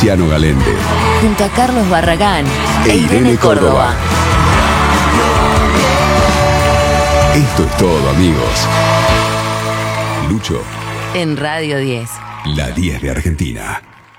Luciano Galende. Junto a Carlos Barragán e Irene Córdoba. Esto es todo, amigos. Lucho. En Radio 10. La 10 de Argentina.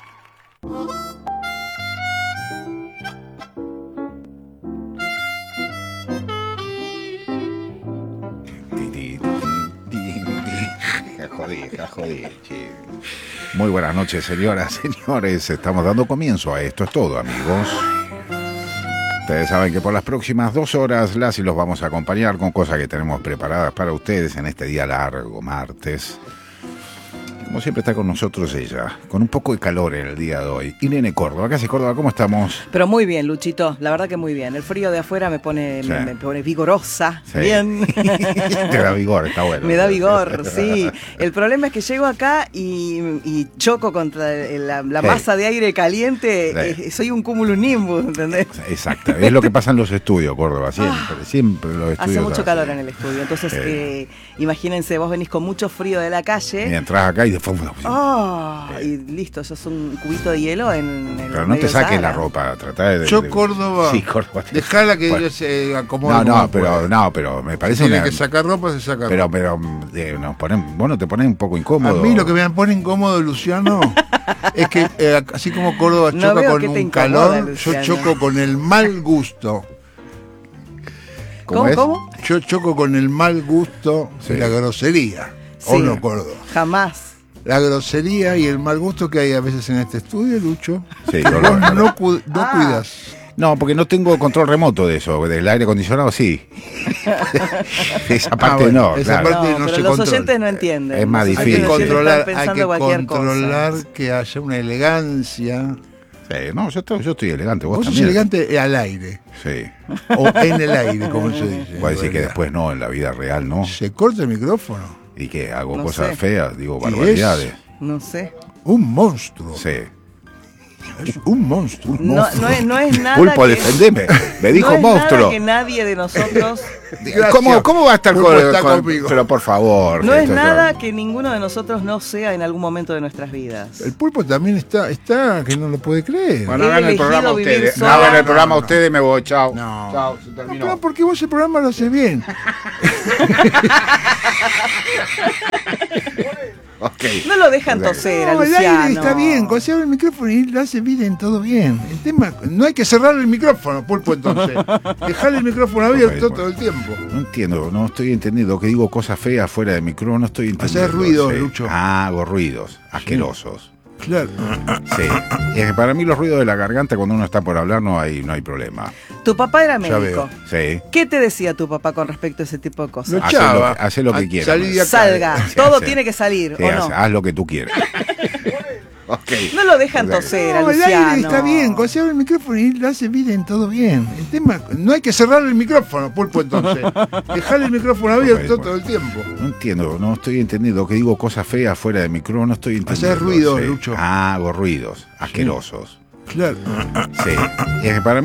Jodí. Muy buenas noches, señoras, señores. Estamos dando comienzo a Esto es todo, amigos. Ustedes saben que por las próximas 2 horas las y los vamos a acompañar con cosas que tenemos preparadas para ustedes en este día largo, martes. Como siempre está con nosotros ella, con un poco de calor en el día de hoy. Irene Córdoba, ¿qué hace Córdoba? ¿Cómo estamos? Pero muy bien, Luchito, la verdad que muy bien. El frío de afuera me pone, Sí. me pone vigorosa, Sí. bien. Te da vigor, está bueno. Me da vigor, sí. El problema es que llego acá y choco contra la Sí. masa de aire caliente. Sí. Soy un cumulonimbus, ¿entendés? Exacto, es lo que pasa en los estudios, Córdoba, siempre los estudios. Hace mucho así. calor en el estudio, entonces Sí. Imagínense, vos venís con mucho frío de la calle. Y entras acá y después... Y listo, eso es un cubito de hielo en el Pero no medio te saques Sahara. la ropa, tratá de... Yo, Córdoba, Sí, Córdoba. dejala que Bueno. ella se acomode. pero me parece Si tiene una... que sacar ropa, se saca Pero ropa. nos ponen, vos no te pones un poco A incómodo. mí lo que me pone incómodo, Luciano, es que así como Córdoba No choca veo con que te un incomoda, calor, Luciano. yo choco con el mal gusto. ¿Cómo, es? cómo? Yo choco con el mal gusto Sí. de la grosería. Sí. ¿O no, Córdoba? Jamás. La grosería y el mal gusto que hay a veces en este estudio, Lucho. Sí, Vos no Ah. cuidas. No, porque no tengo control remoto de eso, del aire acondicionado sí. Esa parte bueno, no, esa claro. parte no pero se los controla. oyentes no entienden. Es más Los Hay difícil. que oyentes controlar, están hay pensando que cualquier controlar cosa. que haya una elegancia. Sí, no, yo estoy elegante, vos Vos sos también. elegante al aire. Sí. O en el aire, como se dice. Voy a decir que En después no, en la vida real no. se corta el micrófono. Y que hago No cosas sé. feas, digo Y barbaridades. No sé. Un monstruo. Sí. Es un monstruo. No es nada. Pulpo, que, defendeme. Me dijo no es monstruo. nada que nadie de nosotros. Gracias. ¿Cómo va a estar Pulpo está conmigo. Pero por favor. No es esto nada que ninguno de nosotros no sea en algún momento de nuestras vidas. El pulpo también está que no lo puede creer. Bueno, He hagan el elegido programa vivir ustedes. sola. Hagan el programa ustedes, me voy. Chao. No. Chao, se terminó. No, porque vos el programa lo haces bien. Ok. No lo dejan toser, a No, el Luciano. aire está bien. Cuando se abre el micrófono y lo hace bien, todo bien. El tema, no hay que cerrar el micrófono, pulpo, entonces. Dejar el micrófono abierto todo el tiempo. No entiendo, no estoy entendiendo que digo cosas feas fuera de micrófono, no estoy entendiendo. Hacer ruidos, Sí. Lucho. Ah, hago ruidos, asquerosos. Claro. Sí. Para mí los ruidos de la garganta cuando uno está por hablar no hay problema. Tu papá era Ya médico. Sí. ¿Qué te decía tu papá con respecto a ese tipo de cosas? Lo Hacé echaba. hacé lo que quieras. Salí de acá. Salga, Sí, todo sí. tiene que salir, Sí, ¿o no? haz lo que tú quieras. Ok. No lo dejan toser, a No, el Luciano. aire está bien. Cuando se abre el micrófono y lo hace bien, todo bien. El tema, no hay que cerrar el micrófono, pulpo, entonces. Dejar el micrófono abierto todo el tiempo. No entiendo, no estoy entendiendo que digo cosas feas fuera de micrófono, no estoy entendiendo. Hacer ruidos, Lucho. Ah, hago ruidos, asquerosos. Claro. Sí. Para mí